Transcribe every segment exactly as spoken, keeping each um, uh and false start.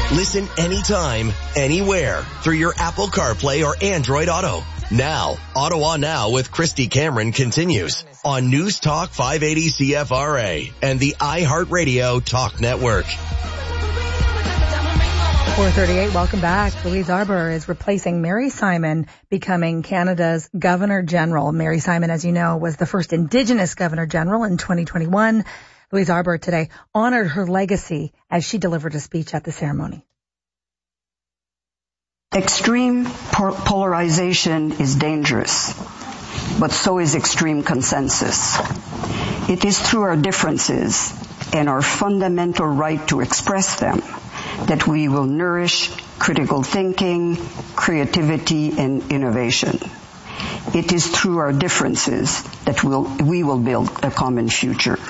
Listen anytime, anywhere through your Apple CarPlay or Android Auto. Now, Ottawa Now with Christy Cameron continues on News Talk five eighty C F R A and the iHeartRadio Talk Network. four thirty-eight, welcome back. Louise Arbour is replacing Mary Simon, becoming Canada's Governor General. Mary Simon, as you know, was the first Indigenous Governor General in twenty twenty-one. Louise Arbour today honored her legacy as she delivered a speech at the ceremony. Extreme polarization is dangerous, but so is extreme consensus. It is through our differences and our fundamental right to express them that we will nourish critical thinking, creativity, and innovation. It is through our differences that we'll, we will build a common future.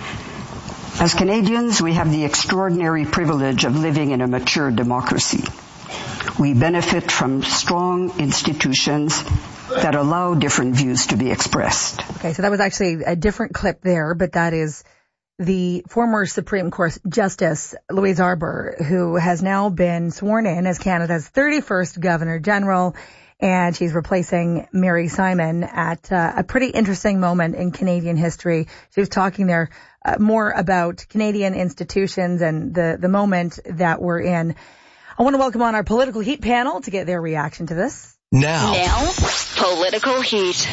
As Canadians, we have the extraordinary privilege of living in a mature democracy. We benefit from strong institutions that allow different views to be expressed. Okay, so that was actually a different clip there, but that is the former Supreme Court Justice Louise Arbour, who has now been sworn in as Canada's thirty-first Governor General, and she's replacing Mary Simon at uh, a pretty interesting moment in Canadian history. She was talking there uh, more about Canadian institutions and the, the moment that we're in. I want to welcome on our Political Heat panel to get their reaction to this. Now, now Political Heat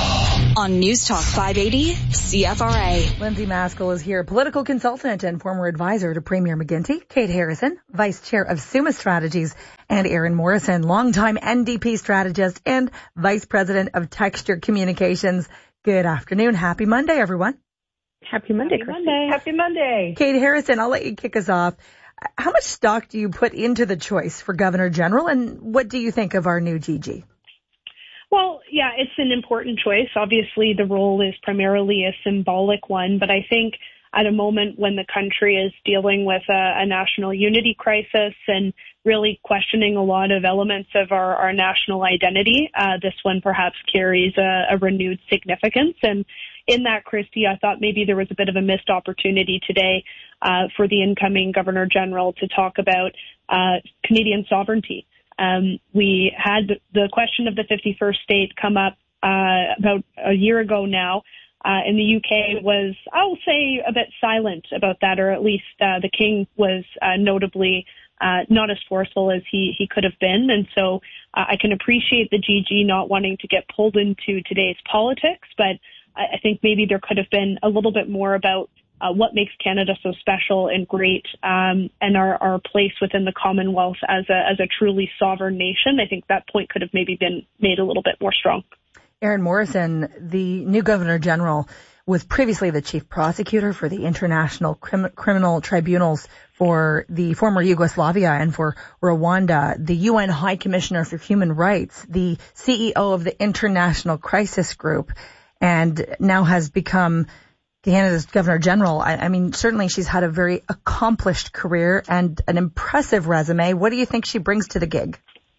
on News Talk five eighty C F R A. Lindsay Maskell is here, political consultant and former advisor to Premier McGuinty. Kate Harrison, Vice Chair of SUMA Strategies, and Aaron Morrison, longtime N D P strategist and Vice President of Texture Communications. Good afternoon. Happy Monday, everyone. Happy Monday, Happy Christy. Monday. Happy Monday. Kate Harrison, I'll let you kick us off. How much stock do you put into the choice for Governor General, and what do you think of our new G G? Well, yeah, it's an important choice. Obviously, the role is primarily a symbolic one, but I think at a moment when the country is dealing with a, a national unity crisis and really questioning a lot of elements of our, our national identity, uh, this one perhaps carries a, a renewed significance. And in that, Christy, I thought maybe there was a bit of a missed opportunity today uh, for the incoming Governor General to talk about uh, Canadian sovereignty. Um, we had the question of the fifty-first state come up uh, about a year ago now, uh, and the U K was, I'll say, a bit silent about that, or at least uh, the King was uh, notably uh, not as forceful as he, he could have been. And so uh, I can appreciate the G G not wanting to get pulled into today's politics, but I think maybe there could have been a little bit more about uh, what makes Canada so special and great, um, and our, our place within the Commonwealth as a as a truly sovereign nation. I think that point could have maybe been made a little bit more strong. Aaron Morrison, the new Governor General, was previously the chief prosecutor for the International Crim- Criminal Tribunals for the former Yugoslavia and for Rwanda, the U N High Commissioner for Human Rights, the C E O of the International Crisis Group, and now has become Canada's Governor General. I, I mean, certainly she's had a very accomplished career and an impressive resume. What do you think she brings to the gig?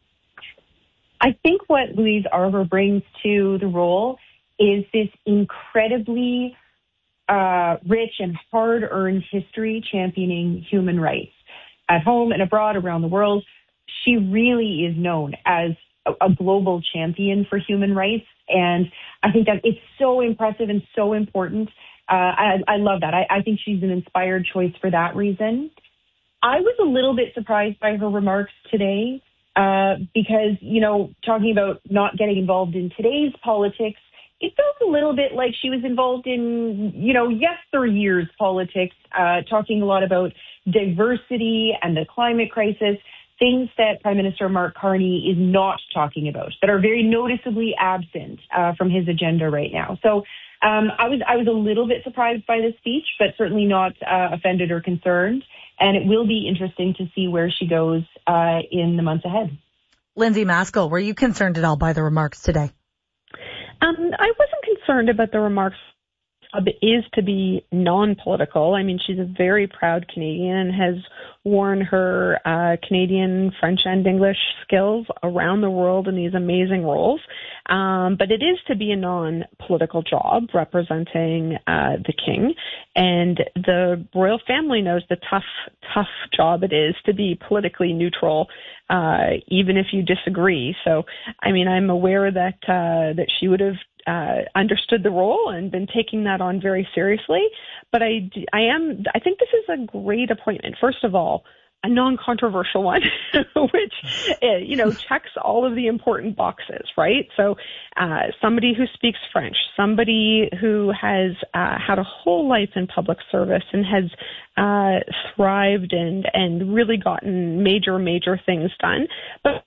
I think what Louise Arbour brings to the role is this incredibly uh, rich and hard-earned history championing human rights at home and abroad around the world. She really is known as a, a global champion for human rights, and I think that it's so impressive and so important. Uh, I, I love that. I, I think she's an inspired choice for that reason. I was a little bit surprised by her remarks today uh, because, you know, talking about not getting involved in today's politics, it felt a little bit like she was involved in, you know, yesteryear's politics, uh, talking a lot about diversity and the climate crisis, things that Prime Minister Mark Carney is not talking about, that are very noticeably absent uh, from his agenda right now. So um, I was I was a little bit surprised by this speech, but certainly not uh, offended or concerned. And it will be interesting to see where she goes uh, in the months ahead. Lindsay Maskell, were you concerned at all by the remarks today? Um, I wasn't concerned about the remarks. It is to be non-political. I mean, she's a very proud Canadian and has worn her uh, Canadian, French, and English skills around the world in these amazing roles. Um, but it is to be a non-political job representing uh, the king. And the royal family knows the tough, tough job it is to be politically neutral, uh, even if you disagree. So, I mean, I'm aware that uh, that she would have Uh, understood the role and been taking that on very seriously. But I, I am, I think this is a great appointment. First of all, a non-controversial one, which, uh, you know, checks all of the important boxes, right? So, uh, somebody who speaks French, somebody who has, uh, had a whole life in public service and has, uh, thrived and, and really gotten major, major things done. But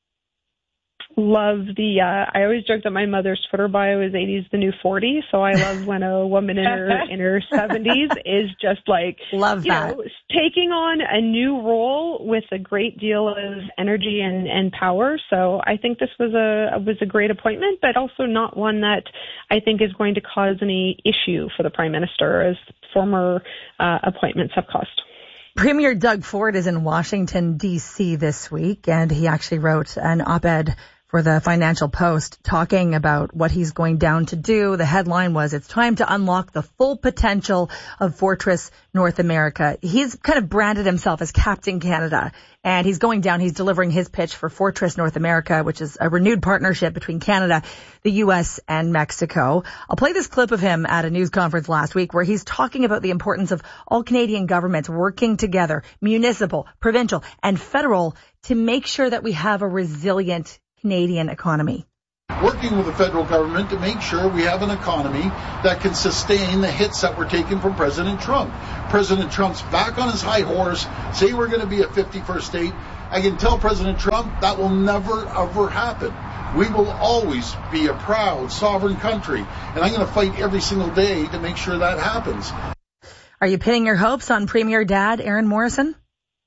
love the, uh, I always joke that my mother's Twitter bio is eighties the new forty. So I love when a woman in her, in her seventies is just like, love you that. know, taking on a new role with a great deal of energy and, and power. So I think this was a, was a great appointment, but also not one that I think is going to cause any issue for the Prime Minister, as former uh, appointments have caused. Premier Doug Ford is in Washington, D C this week, and he actually wrote an op-ed for the Financial Post talking about what he's going down to do. The headline was, "It's time to unlock the full potential of Fortress North America." He's kind of branded himself as Captain Canada, and he's going down, he's delivering his pitch for Fortress North America, which is a renewed partnership between Canada, the U S, and Mexico. I'll play this clip of him at a news conference last week where he's talking about the importance of all Canadian governments working together, municipal, provincial, and federal, to make sure that we have a resilient Canadian economy. Working with the federal government to make sure we have an economy that can sustain the hits that were taken from President Trump. President Trump's back on his high horse, say we're going to be a fifty-first state. I can tell President Trump that will never, ever happen. We will always be a proud, sovereign country, and I'm going to fight every single day to make sure that happens. Are you pinning your hopes on Premier Dad, Aaron Morrison?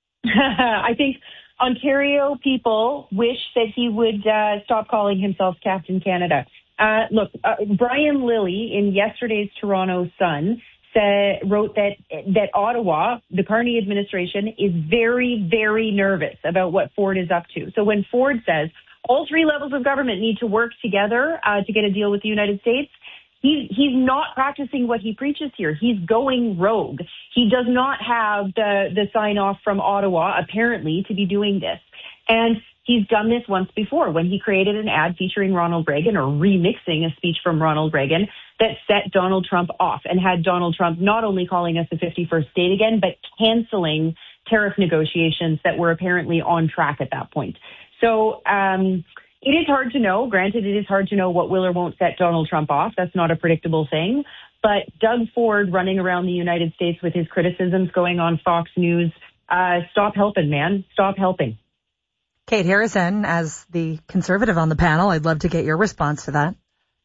I think Ontario people wish that he would uh, stop calling himself Captain Canada. Uh, look, uh, Brian Lilly in yesterday's Toronto Sun said, wrote that that Ottawa, the Carney administration, is very, very nervous about what Ford is up to. So when Ford says all three levels of government need to work together uh, to get a deal with the United States, He, he's not practicing what he preaches here. He's going rogue. He does not have the, the sign-off from Ottawa, apparently, to be doing this. And he's done this once before when he created an ad featuring Ronald Reagan, or remixing a speech from Ronald Reagan, that set Donald Trump off and had Donald Trump not only calling us the fifty-first state again, but canceling tariff negotiations that were apparently on track at that point. So, um... it is hard to know. Granted, it is hard to know what will or won't set Donald Trump off. That's not a predictable thing. But Doug Ford running around the United States with his criticisms going on Fox News, uh, stop helping, man. Stop helping. Kate Harrison, as the conservative on the panel, I'd love to get your response to that.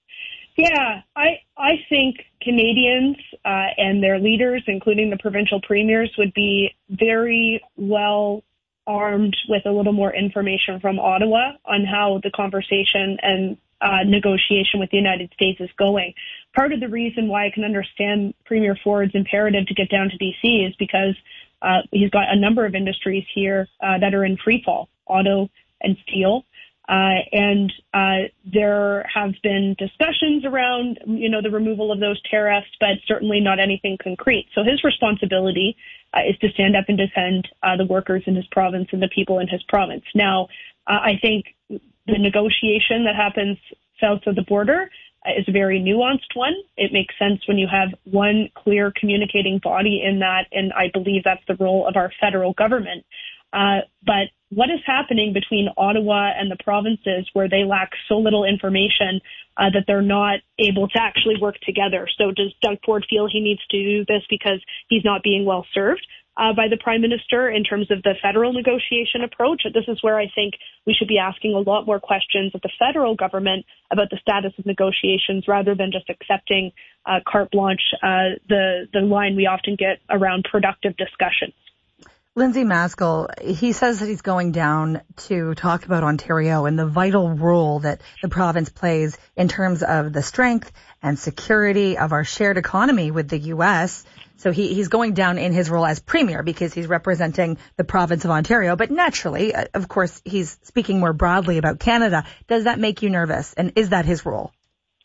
Yeah, I I think Canadians uh, and their leaders, including the provincial premiers, would be very well armed with a little more information from Ottawa on how the conversation and uh, negotiation with the United States is going. Part of the reason why I can understand Premier Ford's imperative to get down to D C is because uh, he's got a number of industries here uh, that are in free fall, auto and steel. Uh, and uh, there have been discussions around, you know, the removal of those tariffs, but certainly not anything concrete. So his responsibility uh, is to stand up and defend uh, the workers in his province and the people in his province. Now, uh, I think the negotiation that happens south of the border uh, is a very nuanced one. It makes sense when you have one clear communicating body in that, and I believe that's the role of our federal government. Uh, but what is happening between Ottawa and the provinces where they lack so little information uh, that they're not able to actually work together? So does Doug Ford feel he needs to do this because he's not being well served uh, by the Prime Minister in terms of the federal negotiation approach? This is where I think we should be asking a lot more questions of the federal government about the status of negotiations rather than just accepting uh, carte blanche, uh, the, the line we often get around productive discussions. Lindsay Maskell, he says that he's going down to talk about Ontario and the vital role that the province plays in terms of the strength and security of our shared economy with the U S. So he, he's going down in his role as premier because he's representing the province of Ontario. But naturally, of course, he's speaking more broadly about Canada. Does that make you nervous? And is that his role?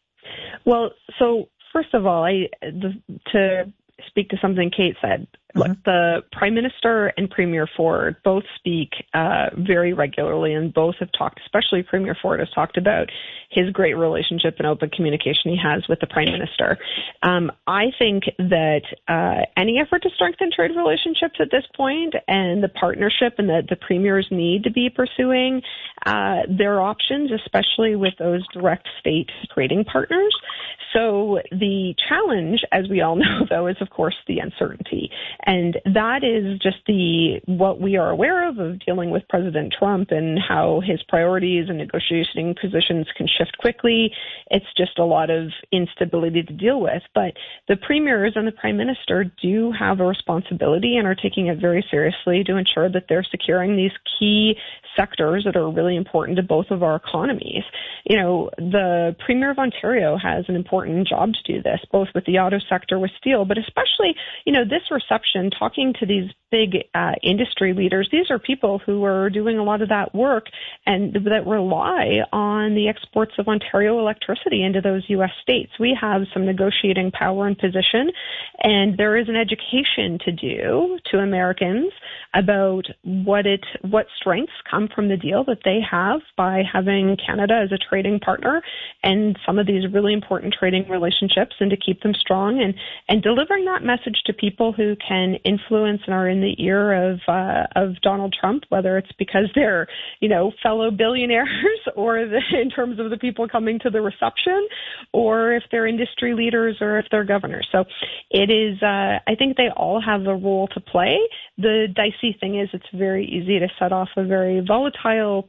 Well, so first of all, I the, to speak to something Kate said, mm-hmm. look, the Prime Minister and Premier Ford both speak uh, very regularly, and both have talked, especially Premier Ford has talked about his great relationship and open communication he has with the Prime Minister. Um, I think that uh, any effort to strengthen trade relationships at this point and the partnership and that the premiers need to be pursuing uh, their options, especially with those direct state trading partners. So the challenge, as we all know, though, is, of course, the uncertainty. And that is just the what we are aware of of dealing with President Trump and how his priorities and negotiating positions can shift quickly. It's just a lot of instability to deal with. But the premiers and the Prime Minister do have a responsibility and are taking it very seriously to ensure that they're securing these key sectors that are really important to both of our economies. You know, the Premier of Ontario has an important job to do this, both with the auto sector with steel, but especially, you know, this reception, talking to these big uh, industry leaders. These are people who are doing a lot of that work and that rely on the exports of Ontario electricity into those U S states. We have some negotiating power and position, and there is an education to do to Americans about what it what strengths come from the deal that they have by having Canada as a trading partner and some of these really important trading relationships, and to keep them strong and and delivering that message to people who can influence and are in the ear of uh, of Donald Trump, whether it's because they're, you know, fellow billionaires or the, in terms of the people coming to the reception, or if they're industry leaders or if they're governors. So it is, uh, I think they all have a role to play. The dicey thing is it's very easy to set off a very volatile